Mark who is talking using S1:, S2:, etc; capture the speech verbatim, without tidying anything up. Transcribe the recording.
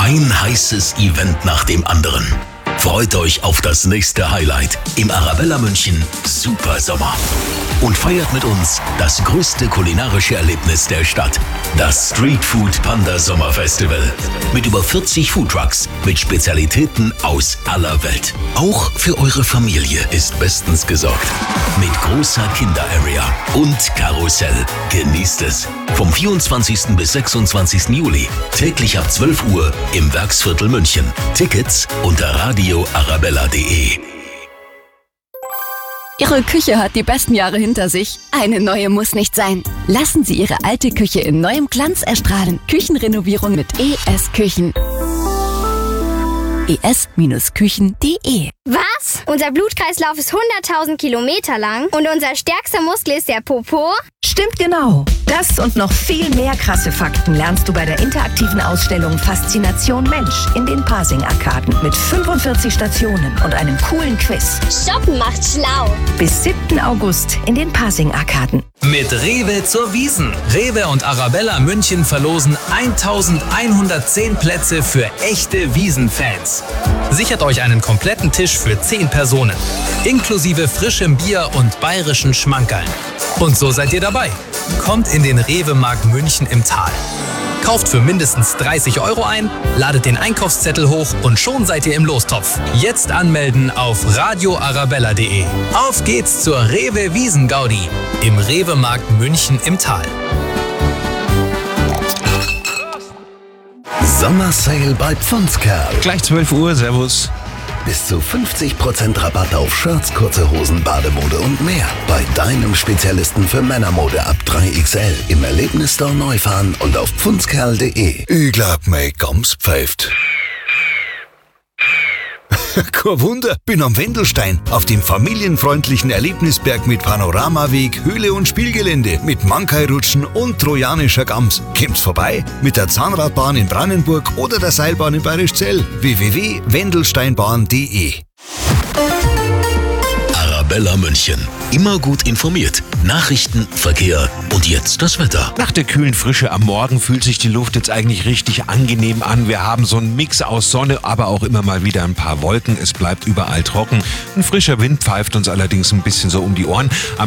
S1: Ein heißes Event nach dem anderen. Freut euch auf das nächste Highlight im Arabella München Super Sommer. Und feiert mit uns das größte kulinarische Erlebnis der Stadt. Das Street Food Panda Sommer Festival. Mit über vierzig Foodtrucks mit Spezialitäten aus aller Welt. Auch für eure Familie ist bestens gesorgt. Mit großer Kinder-Area und Karussell. Genießt es. Vom vierundzwanzigsten bis sechsundzwanzigsten Juli. Täglich ab zwölf Uhr im Werksviertel München. Tickets unter radio arabella punkt de.
S2: Ihre Küche hat die besten Jahre hinter sich. Eine neue muss nicht sein. Lassen Sie Ihre alte Küche in neuem Glanz erstrahlen. Küchenrenovierung mit E S Küchen. e s Küchen punkt de.
S3: Was? Unser Blutkreislauf ist hunderttausend Kilometer lang und unser stärkster Muskel ist der Popo?
S4: Stimmt genau. Das und noch viel mehr krasse Fakten lernst du bei der interaktiven Ausstellung Faszination Mensch in den Pasing-Arkaden mit fünfundvierzig Stationen und einem coolen Quiz.
S3: Shoppen macht schlau.
S4: Bis siebten August in den Pasing-Arkaden.
S5: Mit Rewe zur Wiesn. Rewe und Arabella München verlosen eintausendeinhundertzehn Plätze für echte Wiesn-Fans. Sichert euch einen kompletten Tisch für zehn Personen, inklusive frischem Bier und bayerischen Schmankerln. Und so seid ihr dabei. Kommt in den Rewe-Markt München im Tal. Kauft für mindestens dreißig Euro ein, ladet den Einkaufszettel hoch und schon seid ihr im Lostopf. Jetzt anmelden auf radio arabella punkt de. Auf geht's zur Rewe Wiesn-Gaudi im Rewe-Markt München im Tal.
S1: Sommersale bei Pfonskerl.
S6: Gleich zwölf Uhr, servus.
S1: Bis zu fünfzig Prozent Rabatt auf Shirts, kurze Hosen, Bademode und mehr. Bei deinem Spezialisten für Männermode ab drei X L. Im Erlebnisstore Neufahren und auf pfonskerl punkt de.
S7: Ich glaub, mein Gams pfeift. Kein Wunder, bin am Wendelstein, auf dem familienfreundlichen Erlebnisberg mit Panoramaweg, Höhle und Spielgelände, mit Mankai-Rutschen und trojanischer Gams. Kommt's vorbei mit der Zahnradbahn in Brandenburg oder der Seilbahn in Bayerischzell. w w w punkt wendelsteinbahn punkt de.
S1: Arabella München. Immer gut informiert. Nachrichten, Verkehr und jetzt das Wetter.
S6: Nach der kühlen Frische am Morgen fühlt sich die Luft jetzt eigentlich richtig angenehm an. Wir haben so einen Mix aus Sonne, aber auch immer mal wieder ein paar Wolken. Es bleibt überall trocken. Ein frischer Wind pfeift uns allerdings ein bisschen so um die Ohren. Am